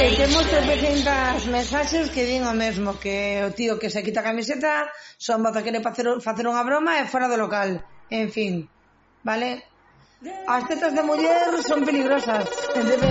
temos 300 mensaxes que din o mesmo, que o tío que se quita a camiseta son moza quere facer unha broma e fora do local. En fin, vale? As tetas de muller son peligrosas.